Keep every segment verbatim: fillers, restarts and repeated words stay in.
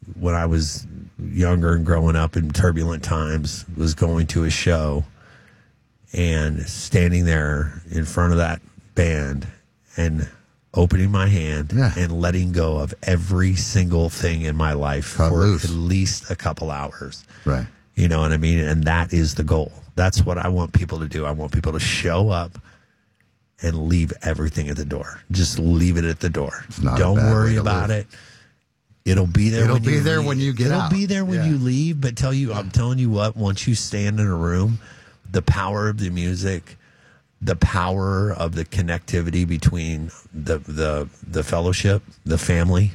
when I was younger and growing up in turbulent times, was going to a show and standing there in front of that band and opening my hand Yeah. and letting go of every single thing in my life Cut for loose. at least a couple hours. Right. You know what I mean? And that is the goal. That's what I want people to do. I want people to show up and leave everything at the door. Just leave it at the door. not a Don't bad way worry to about live. it. It'll be there. It'll when be you there leave. when you get It'll out. be there when Yeah. you leave. But tell you, I'm telling you what. Once you stand in a room, the power of the music, the power of the connectivity between the the the fellowship, the family.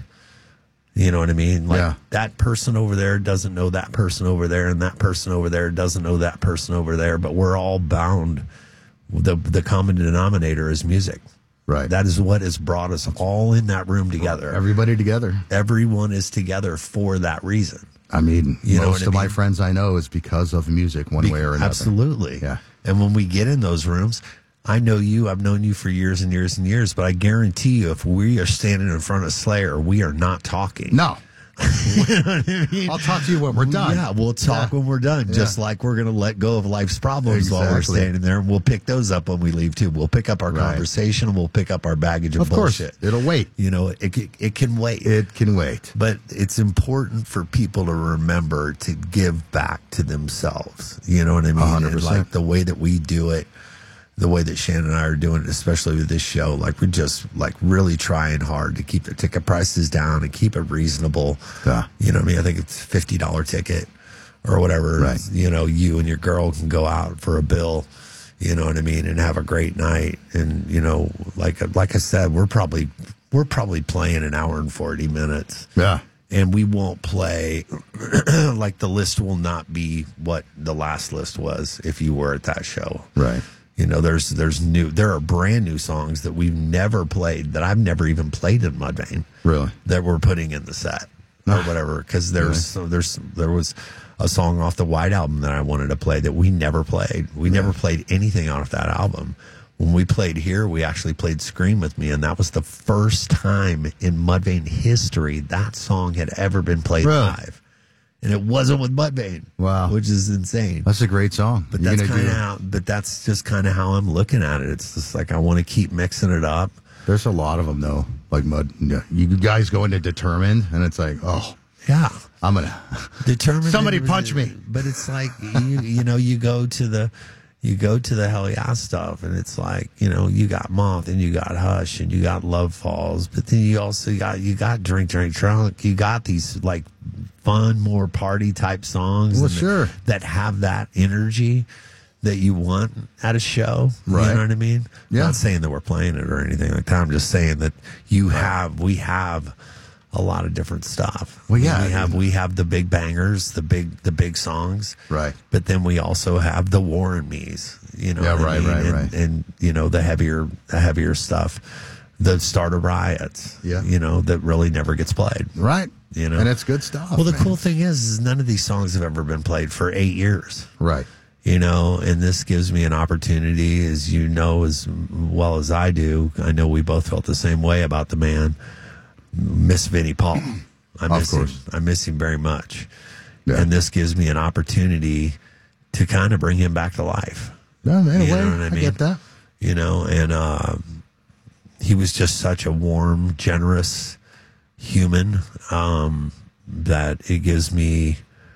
You know what I mean? Like Yeah. that person over there doesn't know that person over there, and that person over there doesn't know that person over there. But we're all bound. The the common denominator is music. Right. That is what has brought us all in that room together. Everybody together. Everyone is together for that reason. I mean, You know most what I of my mean? friends I know is because of music, one way or another. Absolutely. Yeah. And when we get in those rooms, I know you, I've known you for years and years and years, but I guarantee you, if we are standing in front of Slayer, we are not talking. No. You know what I mean? I'll talk to you when we're done. Yeah, we'll talk Yeah. when we're done, Yeah. just like we're going to let go of life's problems while we're Exactly. standing there, and we'll pick those up when we leave, too. We'll pick up our Right. conversation, and we'll pick up our baggage of, Of course. bullshit. It'll wait. You know, it, it, it can wait. It can wait. But it's important for people to remember to give back to themselves. You know what I mean? one hundred And percent. like the way that we do it, the way that Shannon and I are doing it, especially with this show, like we're just like really trying hard to keep the ticket prices down and keep it reasonable. Yeah. You know what I mean? I think it's a fifty dollars ticket or whatever. Right. You know, you and your girl can go out for a bill. You know what I mean, and have a great night. And you know, like like I said, we're probably we're probably playing an hour and forty minutes. Yeah. And we won't play, like the list will not be what the last list was if you were at that show. Right. You know, there's there's new, there are brand new songs that we've never played, that I've never even played in Mudvayne, Really? that we're putting in the set or whatever. Because there's so there's there was a song off the White Album that I wanted to play that we never played. We never played anything off that album. When we played here, we actually played Scream With Me, and that was the first time in Mudvayne history that song had ever been played Really? live. And it wasn't with Mudvayne. Wow. Which is insane. That's a great song. But You're that's gonna kind of do- how, but that's just kind of how I'm looking at it. It's just like I want to keep mixing it up. There's a lot of them, though. Like Mud. Yeah. You guys go into Determined, and it's like, oh, Yeah. I'm going to. Determined. Somebody punch me. But it's like, you, you know, you go to the, you go to the Hell Yeah stuff, and it's like, you know, you got Moth, and you got Hush, and you got Love Falls, but then you also got, you got Drink, Drink, Drunk. You got these like fun, more party type songs. Well, and sure. That have that energy that you want at a show. Right. You know what I mean? Yeah. Not saying that we're playing it or anything like that. I'm just saying that you have, we have a lot of different stuff. Well, yeah, we I have mean- we have the big bangers, the big the big songs, Right. But then we also have the War and Me's, you know. Yeah, what I right, mean? right, and, right. And you know the heavier the heavier stuff, the Starter Riots, Yeah. you know, that really never gets played. Right. You know. And it's good stuff. Well, the man. cool thing is, is none of these songs have ever been played for eight years. Right. You know, and this gives me an opportunity, as you know as well as I do. I know we both felt the same way about the man, Miss Vinnie Paul. I Of miss him. course. I miss him very much. Yeah. And this gives me an opportunity to kind of bring him back to life. No, in a You way, know what I I, mean? get that. You know, and uh, he was just such a warm, generous human um, that it gives me,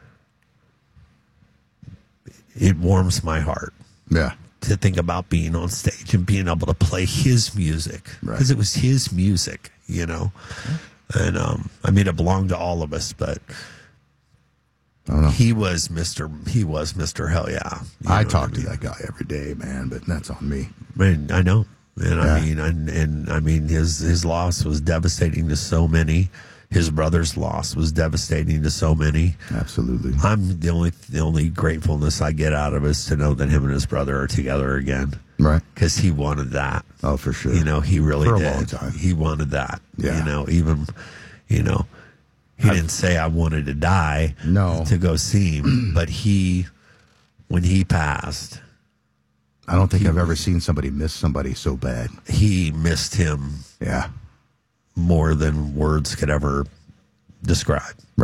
it warms my heart Yeah. to think about being on stage and being able to play his music, Right. because it was his music, you know. And um, I mean, it belonged to all of us, but I don't know. he was Mister He was Mister Hell Yeah. You I know talk what to mean? that guy every day, man, but that's on me. I mean, I know, and I Yeah. mean, and, and I mean, his his loss was devastating to so many. His brother's loss was devastating to so many. Absolutely. I'm the only the only gratefulness I get out of it is to know that him and his brother are together again, Right. because he wanted that. Oh, for sure. You know, he really For a did. long time. He wanted that. Yeah. You know, even, you know, he I've- didn't say I wanted to die No. to go see him, but he, when he passed, I don't think I've ever seen somebody miss somebody so bad. he missed him Yeah. more than words could ever describe.